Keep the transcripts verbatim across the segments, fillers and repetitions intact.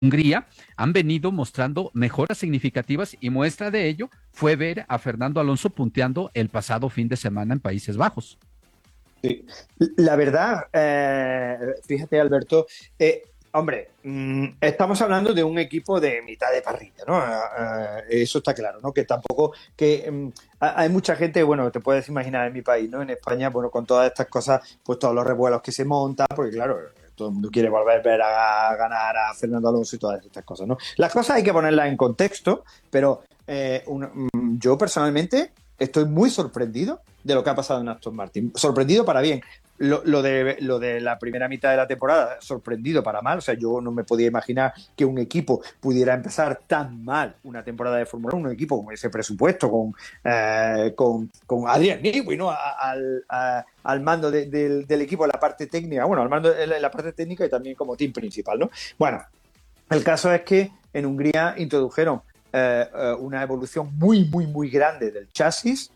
Hungría han venido mostrando mejoras significativas y muestra de ello fue ver a Fernando Alonso punteando el pasado fin de semana en Países Bajos. Sí. La verdad, eh, fíjate, Alberto, eh, hombre, mmm, estamos hablando de un equipo de mitad de parrilla, ¿no? Eh, eh, eso está claro, ¿no? Que tampoco, que um, hay mucha gente, bueno, te puedes imaginar en mi país, ¿no? En España, bueno, con todas estas cosas, pues todos los revuelos que se montan, porque claro, todo el mundo quiere volver a ver a ganar a Fernando Alonso y todas estas cosas, ¿no? Las cosas hay que ponerlas en contexto, pero eh, un, um, yo personalmente estoy muy sorprendido de lo que ha pasado en Aston Martin. Sorprendido para bien. Lo, lo, de, lo de la primera mitad de la temporada, sorprendido para mal. O sea, yo no me podía imaginar que un equipo pudiera empezar tan mal una temporada de Fórmula uno, un equipo con ese presupuesto, con, eh, con, con Adrian Newey, ¿no? Al, a, al mando de, de, del equipo, en la parte técnica, bueno, al mando de la parte técnica y también como team principal, ¿no? Bueno, el caso es que en Hungría introdujeron eh, eh, una evolución muy, muy, muy grande del chasis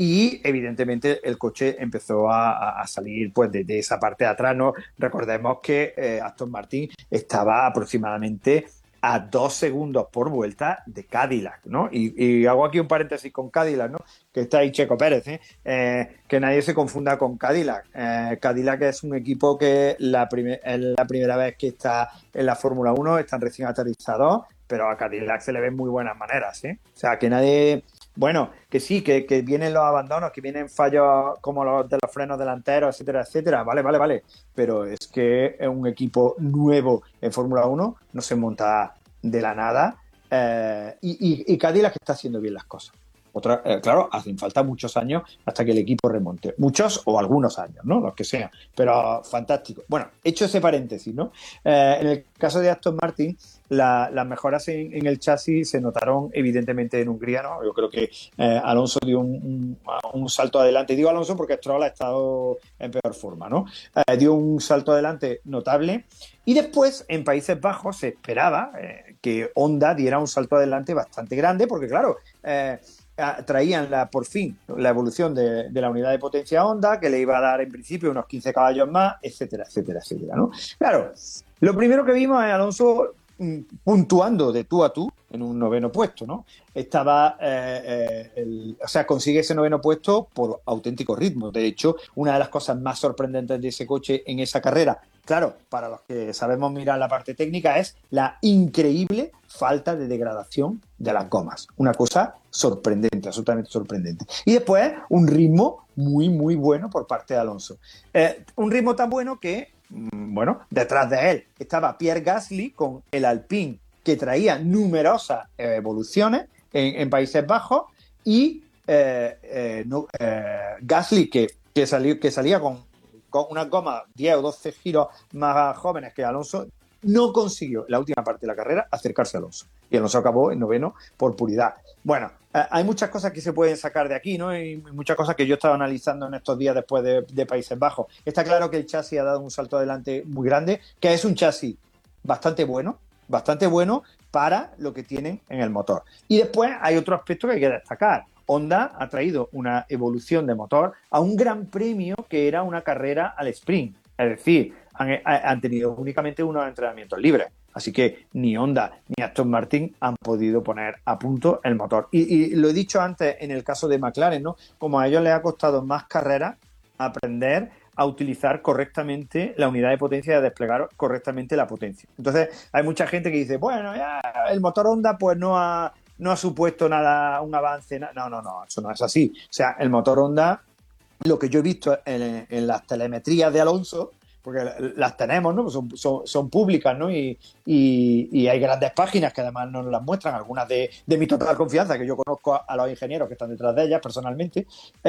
y evidentemente el coche empezó a, a salir pues de, de esa parte de atrás, ¿no? Recordemos que eh, Aston Martin estaba aproximadamente a dos segundos por vuelta de Cadillac, ¿no? Y, y hago aquí un paréntesis con Cadillac, ¿no? Que está ahí Checo Pérez, ¿eh? Eh, que nadie se confunda con Cadillac. Eh, Cadillac es un equipo que la primer, es la primera vez que está en la Fórmula uno, están recién aterrizados, pero a Cadillac se le ven muy buenas maneras, ¿eh? O sea, que nadie... Bueno, que sí, que, que vienen los abandonos, que vienen fallos como los de los frenos delanteros, etcétera, etcétera. Vale, vale, vale. Pero es que es un equipo nuevo en Fórmula uno, no se monta de la nada. Eh, y, y, y Cadillac está haciendo bien las cosas. Otra, eh, claro, hacen falta muchos años hasta que el equipo remonte. Muchos o algunos años, ¿no? Los que sean. Pero fantástico. Bueno, hecho ese paréntesis, ¿no? Eh, en el caso de Aston Martin, la, las mejoras en, en el chasis se notaron evidentemente en Hungría, ¿no? Yo creo que eh, Alonso dio un, un, un salto adelante. Digo Alonso porque Stroll ha estado en peor forma, ¿no? Eh, dio un salto adelante notable. Y después, en Países Bajos, se esperaba eh, que Honda diera un salto adelante bastante grande, porque claro... Eh, traían la, por fin la evolución de, de la unidad de potencia Honda, que le iba a dar en principio unos quince caballos más, etcétera, etcétera, etcétera, ¿no? Claro, lo primero que vimos es Alonso mm, puntuando de tú a tú en un noveno puesto, ¿no? Estaba, eh, eh, el, o sea, consigue ese noveno puesto por auténtico ritmo. De hecho, una de las cosas más sorprendentes de ese coche en esa carrera, claro, para los que sabemos mirar la parte técnica, es la increíble falta de degradación de las gomas. Una cosa sorprendente, absolutamente sorprendente. Y después, un ritmo muy, muy bueno por parte de Alonso. Eh, un ritmo tan bueno que, bueno, detrás de él estaba Pierre Gasly con el Alpine, que traía numerosas eh, evoluciones en, en Países Bajos, y eh, eh, no, eh, Gasly, que, que, salió, que salía con, con unas gomas diez o doce giros más jóvenes que Alonso, no consiguió en la última parte de la carrera acercarse a Alonso. Y Alonso acabó en noveno por puridad. Bueno, eh, hay muchas cosas que se pueden sacar de aquí, ¿no? Y muchas cosas que yo estaba analizando en estos días después de, de Países Bajos. Está claro que el chasis ha dado un salto adelante muy grande, que es un chasis bastante bueno, bastante bueno para lo que tienen en el motor. Y después hay otro aspecto que hay que destacar. Honda ha traído una evolución de motor a un gran premio que era una carrera al sprint. Es decir, han, han tenido únicamente unos entrenamientos libres. Así que ni Honda ni Aston Martin han podido poner a punto el motor. Y, y lo he dicho antes en el caso de McLaren, ¿no? Como a ellos les ha costado más carreras aprender a utilizar correctamente la unidad de potencia y a desplegar correctamente la potencia. Entonces, hay mucha gente que dice, bueno, ya el motor Honda pues no ha, no ha supuesto nada, un avance. No, no, no, eso no es así. O sea, el motor Honda, lo que yo he visto en, en las telemetrías de Alonso, porque las tenemos, ¿no? Son, son, son públicas, ¿no? Y, y, y hay grandes páginas que además nos las muestran, algunas de, de mi total confianza, que yo conozco a, a los ingenieros que están detrás de ellas personalmente.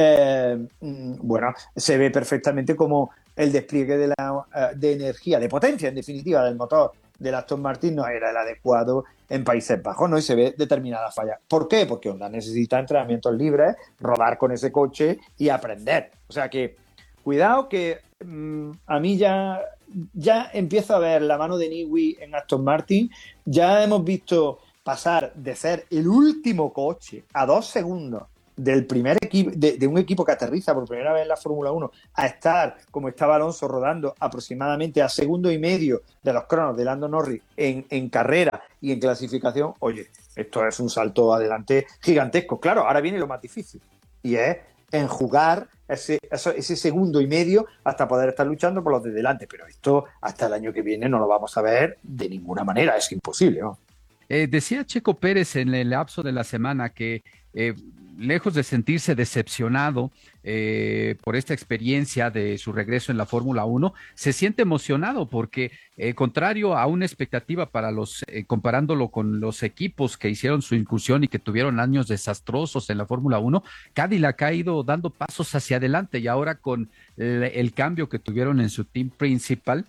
Eh, bueno, se ve perfectamente como el despliegue de, la, de energía, de potencia, en definitiva, del motor del Aston Martin no era el adecuado en Países Bajos, ¿no? Y se ve determinadas fallas. ¿Por qué? Porque Honda necesita entrenamientos libres, rodar con ese coche y aprender. O sea que, cuidado que mmm, a mí ya, ya empiezo a ver la mano de Newey en Aston Martin. Ya hemos visto pasar de ser el último coche a dos segundos del primer equipo, de, de un equipo que aterriza por primera vez en la Fórmula uno a estar, como estaba Alonso, rodando aproximadamente a segundo y medio de los cronos de Lando Norris en, en carrera y en clasificación, oye, esto es un salto adelante gigantesco. Claro, ahora viene lo más difícil, y es enjugar ese, ese, ese segundo y medio hasta poder estar luchando por los de delante, pero esto hasta el año que viene no lo vamos a ver de ninguna manera, es imposible, ¿no? Eh, decía Checo Pérez en el lapso de la semana que eh, lejos de sentirse decepcionado eh, por esta experiencia de su regreso en la Fórmula uno, se siente emocionado porque, eh, contrario a una expectativa para los, eh, comparándolo con los equipos que hicieron su incursión y que tuvieron años desastrosos en la Fórmula uno, Cadillac ha ido dando pasos hacia adelante y ahora con el, el cambio que tuvieron en su team principal,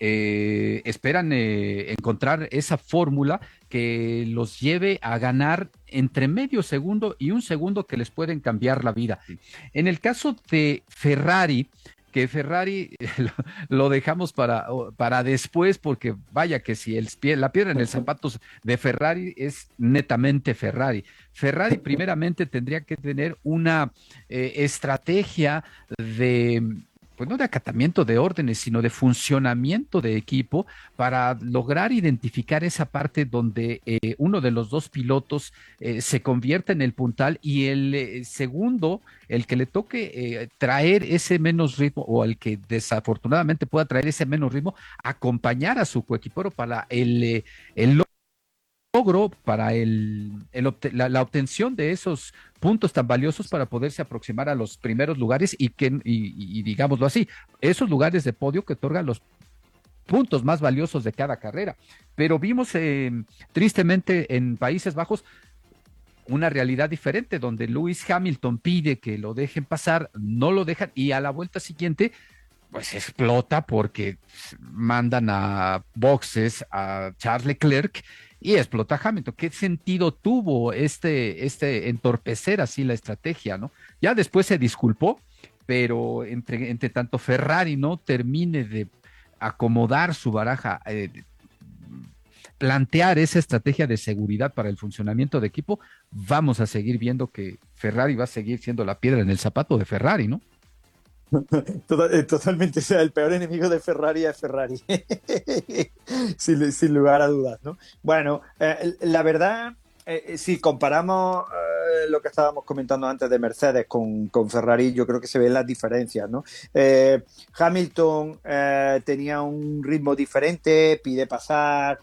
eh, esperan eh, encontrar esa fórmula que los lleve a ganar entre medio segundo y un segundo que les pueden cambiar la vida. En el caso de Ferrari, que Ferrari lo, lo dejamos para, para después, porque vaya que si el, la piedra en el zapato de Ferrari es netamente Ferrari. Ferrari primeramente tendría que tener una eh, estrategia de pues no de acatamiento de órdenes, sino de funcionamiento de equipo para lograr identificar esa parte donde eh, uno de los dos pilotos eh, se convierte en el puntal y el eh, segundo, el que le toque eh, traer ese menos ritmo o el que desafortunadamente pueda traer ese menos ritmo, acompañar a su coequipero para el, eh, el logro para el, el obte- la, la obtención de esos puntos tan valiosos para poderse aproximar a los primeros lugares y que, y, y digámoslo así, esos lugares de podio que otorgan los puntos más valiosos de cada carrera. Pero vimos eh, tristemente en Países Bajos una realidad diferente, donde Lewis Hamilton pide que lo dejen pasar, no lo dejan, y a la vuelta siguiente pues explota porque mandan a boxes a Charles Leclerc y explota Hamilton. ¿Qué sentido tuvo este, este entorpecer así la estrategia, no? Ya después se disculpó, pero entre, entre tanto Ferrari no termine de acomodar su baraja, eh, plantear esa estrategia de seguridad para el funcionamiento de equipo, vamos a seguir viendo que Ferrari va a seguir siendo la piedra en el zapato de Ferrari, ¿no? Total, totalmente, o sea, el peor enemigo de Ferrari es Ferrari, sin, sin lugar a dudas, ¿no? Bueno, eh, la verdad, eh, si comparamos eh, lo que estábamos comentando antes de Mercedes con, con Ferrari, yo creo que se ven las diferencias, ¿no? Eh, Hamilton eh, tenía un ritmo diferente, pide pasar.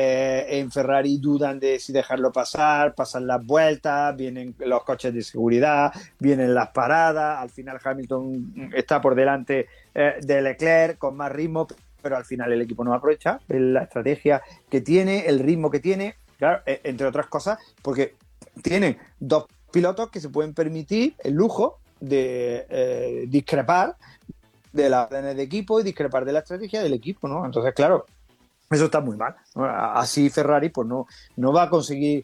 Eh, en Ferrari dudan de si dejarlo pasar, pasan las vueltas, vienen los coches de seguridad, vienen las paradas, al final Hamilton está por delante eh, de Leclerc con más ritmo, pero al final el equipo no aprovecha la estrategia que tiene, el ritmo que tiene, claro, eh, entre otras cosas, porque tienen dos pilotos que se pueden permitir el lujo de eh, discrepar de las órdenes de equipo y discrepar de la estrategia del equipo, ¿no? Entonces, claro, eso está muy mal, ¿no? Así Ferrari pues no, no va a conseguir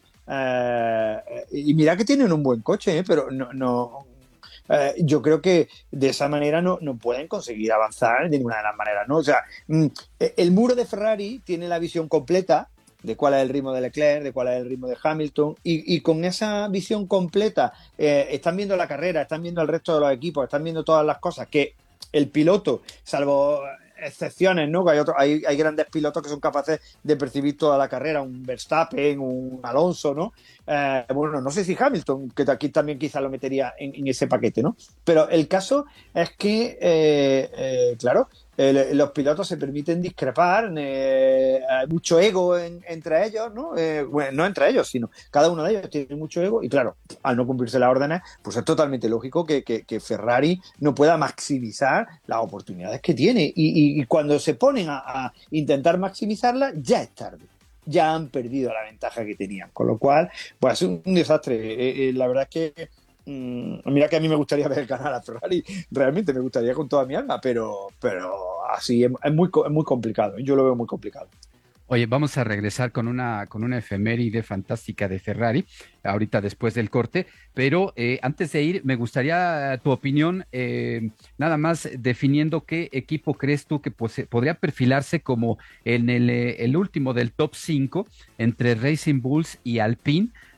eh, y mira que tienen un buen coche, ¿eh? Pero no, no eh, yo creo que de esa manera no, no pueden conseguir avanzar de ninguna de las maneras, ¿no? O sea, mm, el muro de Ferrari tiene la visión completa de cuál es el ritmo de Leclerc, de cuál es el ritmo de Hamilton, y, y con esa visión completa eh, están viendo la carrera, están viendo el resto de los equipos, están viendo todas las cosas que el piloto, salvo excepciones, ¿no? Que hay, otro, hay, hay grandes pilotos que son capaces de percibir toda la carrera, un Verstappen, un Alonso, ¿no? Eh, bueno, no sé si Hamilton, que aquí también quizás lo metería en, en ese paquete, ¿no? Pero el caso es que, eh, eh, claro, el, los pilotos se permiten discrepar, eh, hay mucho ego en, entre ellos, ¿no? Eh, bueno, no entre ellos, sino cada uno de ellos tiene mucho ego y claro, al no cumplirse las órdenes, pues es totalmente lógico que, que, que Ferrari no pueda maximizar las oportunidades que tiene y, y, y cuando se ponen a, a intentar maximizarlas, ya es tarde. Ya han perdido la ventaja que tenían, con lo cual, pues es un, un desastre. Eh, eh, la verdad es que Mm, mira que a mí me gustaría ver ganar a Ferrari, realmente me gustaría con toda mi alma, pero, pero así es, es, muy, es muy complicado, yo lo veo muy complicado. Oye, vamos a regresar con una, con una efeméride fantástica de Ferrari, ahorita después del corte, pero eh, antes de ir, me gustaría tu opinión, eh, nada más definiendo qué equipo crees tú que pues, podría perfilarse como en el, el último del top cinco entre Racing Bulls y Alpine,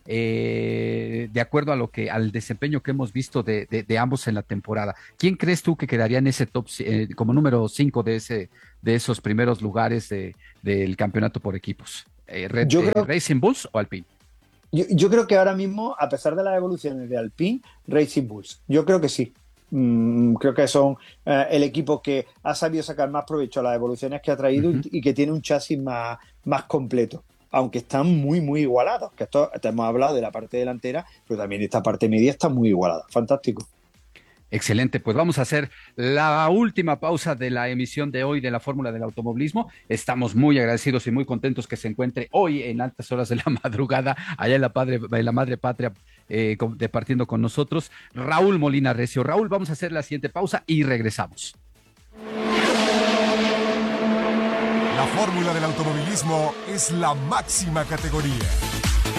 eh, de acuerdo a lo que, al desempeño que hemos visto de, de, de ambos en la temporada. ¿Quién crees tú que quedaría en ese top, eh, como número cinco de ese, de esos primeros lugares de, del campeonato por equipos? Eh, Red, Yo eh, creo, ¿Racing Bulls o Alpine? yo, yo creo que ahora mismo, a pesar de las evoluciones de Alpine, Racing Bulls, yo creo que sí. Mm, creo que son eh, el equipo que ha sabido sacar más provecho a las evoluciones que ha traído y, Uh-huh. y que tiene un chasis más, más completo. Aunque están muy, muy igualados. Que esto te hemos hablado de la parte delantera, pero también esta parte media está muy igualada. Fantástico. Excelente, pues vamos a hacer la última pausa de la emisión de hoy de la Fórmula del Automovilismo. Estamos muy agradecidos y muy contentos que se encuentre hoy en altas horas de la madrugada, allá en la, padre, en la madre patria, eh, departiendo con nosotros, Raúl Molina Recio. Raúl, vamos a hacer la siguiente pausa y regresamos. La Fórmula del Automovilismo es la máxima categoría.